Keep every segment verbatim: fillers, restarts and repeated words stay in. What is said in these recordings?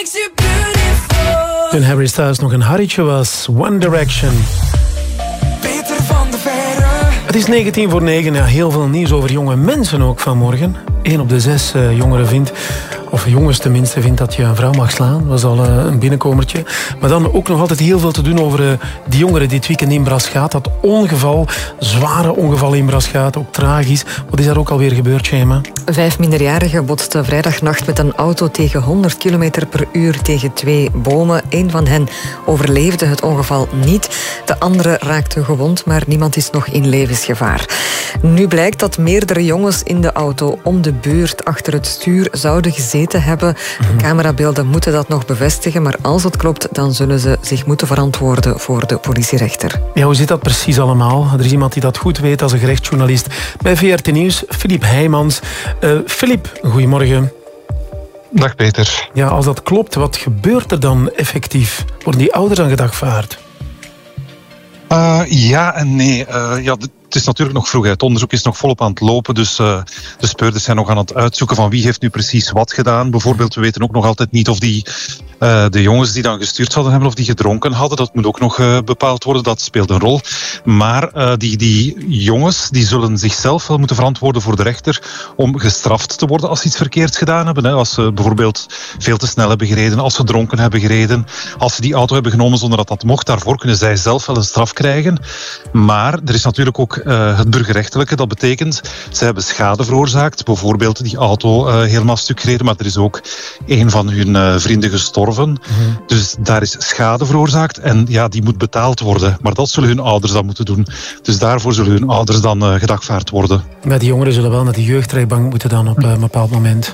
Toen Harry Styles nog een harritje was, One Direction. Peter van de Verre. Het is negentien voor negen. Ja, heel veel nieuws over jonge mensen ook vanmorgen. Eén op de zes uh, jongeren vindt, of jongens tenminste, vindt dat je een vrouw mag slaan. Dat was al uh, een binnenkomertje. Maar dan ook nog altijd heel veel te doen over uh, die jongeren dit weekend in Braschaat. Dat ongeval, zware ongeval in Braschaat, ook tragisch. Wat is daar ook alweer gebeurd, Shema? Vijf minderjarigen botsten vrijdagnacht met een auto tegen honderd kilometer per uur tegen twee bomen. Eén van hen overleefde het ongeval niet. De andere raakte gewond, maar niemand is nog in levensgevaar. Nu blijkt dat meerdere jongens in de auto om de buurt achter het stuur zouden gezeten hebben. De camerabeelden moeten dat nog bevestigen, maar als het klopt, dan zullen ze zich moeten verantwoorden voor de politierechter. Ja, hoe zit dat precies allemaal? Er is iemand die dat goed weet als een gerechtsjournalist bij V R T Nieuws, Filip Heijmans. Uh, Filip, goedemorgen. Dag Peter. Ja, als dat klopt, wat gebeurt er dan effectief? Worden die ouders dan gedagvaard? Uh, ja en nee. Uh, ja, het is natuurlijk nog vroeg. Het onderzoek is nog volop aan het lopen. Dus uh, de speurders zijn nog aan het uitzoeken van wie heeft nu precies wat gedaan. Bijvoorbeeld, we weten ook nog altijd niet of die, uh, de jongens die dan gestuurd zouden hebben, of die gedronken hadden. Dat moet ook nog uh, bepaald worden. Dat speelt een rol. Maar uh, die, die jongens die zullen zichzelf wel moeten verantwoorden voor de rechter om gestraft te worden als ze iets verkeerds gedaan hebben. Hè. Als ze bijvoorbeeld veel te snel hebben gereden, als ze dronken hebben gereden, als ze die auto hebben genomen zonder dat dat mocht. Daarvoor kunnen zij zelf wel een straf krijgen. Maar er is natuurlijk ook uh, het burgerrechtelijke. Dat betekent, ze hebben schade veroorzaakt. Bijvoorbeeld die auto uh, helemaal stuk gereden, maar er is ook een van hun uh, vrienden gestorven. Mm-hmm. Dus daar is schade veroorzaakt en ja, die moet betaald worden. Maar dat zullen hun ouders dan moeten doen. Dus daarvoor zullen hun ouders dan uh, gedagvaard worden. Maar die jongeren zullen wel naar de jeugdrechtbank moeten dan op uh, een bepaald moment.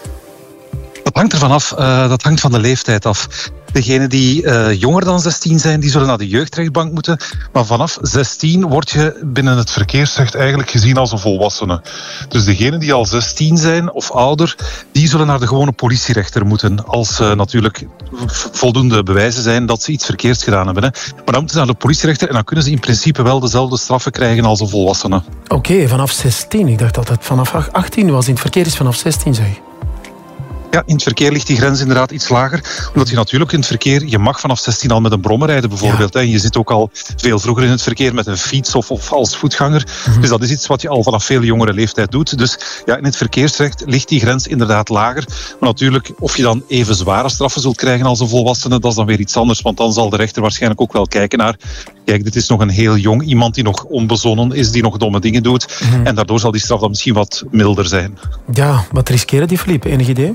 Dat hangt ervan af. Uh, dat hangt van de leeftijd af. Degenen die uh, jonger dan zestien zijn, die zullen naar de jeugdrechtbank moeten. Maar vanaf zestien word je binnen het verkeersrecht eigenlijk gezien als een volwassene. Dus degenen die al zestien zijn of ouder, die zullen naar de gewone politierechter moeten. Als uh, natuurlijk voldoende bewijzen zijn dat ze iets verkeerds gedaan hebben. Hè. Maar dan moeten ze naar de politierechter en dan kunnen ze in principe wel dezelfde straffen krijgen als een volwassene. Oké, okay, vanaf zestien. Ik dacht dat het vanaf achttien was. In het verkeer is vanaf zestien, zeg. Ja, in het verkeer ligt die grens inderdaad iets lager. Omdat je natuurlijk in het verkeer, je mag vanaf zestien al met een brommer rijden bijvoorbeeld. Ja. Hè. Je zit ook al veel vroeger in het verkeer met een fiets of, of als voetganger. Mm-hmm. Dus dat is iets wat je al vanaf veel jongere leeftijd doet. Dus ja, in het verkeersrecht ligt die grens inderdaad lager. Maar natuurlijk, of je dan even zware straffen zult krijgen als een volwassene, dat is dan weer iets anders. Want dan zal de rechter waarschijnlijk ook wel kijken naar, kijk, dit is nog een heel jong iemand die nog onbezonnen is, die nog domme dingen doet. Mm-hmm. En daardoor zal die straf dan misschien wat milder zijn. Ja, wat riskeren die, Filip? Enig idee?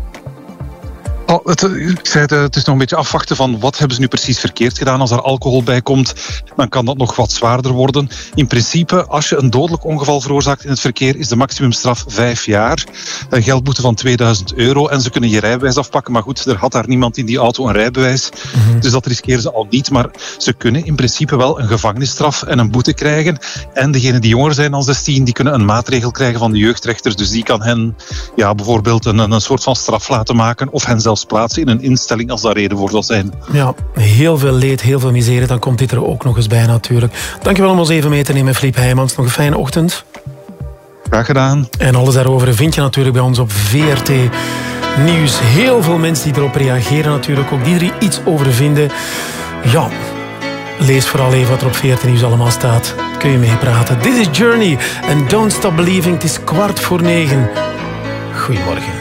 Oh, het, ik zei het, het is nog een beetje afwachten van wat hebben ze nu precies verkeerd gedaan. Als er alcohol bij komt, dan kan dat nog wat zwaarder worden. In principe, als je een dodelijk ongeval veroorzaakt in het verkeer, is de maximumstraf vijf jaar. Een geldboete van tweeduizend euro en ze kunnen je rijbewijs afpakken. Maar goed, er had daar niemand in die auto een rijbewijs. Mm-hmm. Dus dat riskeren ze al niet. Maar ze kunnen in principe wel een gevangenisstraf en een boete krijgen. En degenen die jonger zijn dan zestien, die kunnen een maatregel krijgen van de jeugdrechter. Dus die kan hen ja, bijvoorbeeld een, een soort van straf laten maken of hen zelfs plaatsen in een instelling als daar reden voor zal zijn. Ja, heel veel leed, heel veel misere. Dan komt dit er ook nog eens bij natuurlijk. Dankjewel om ons even mee te nemen, Filip Heijmans. Nog een fijne ochtend. Graag gedaan. En alles daarover vind je natuurlijk bij ons op V R T Nieuws. Heel veel mensen die erop reageren natuurlijk. Ook die er iets over vinden. Ja, lees vooral even wat er op V R T Nieuws allemaal staat. Kun je meepraten. This is Journey en Don't Stop Believing. Het is kwart voor negen. Goedemorgen.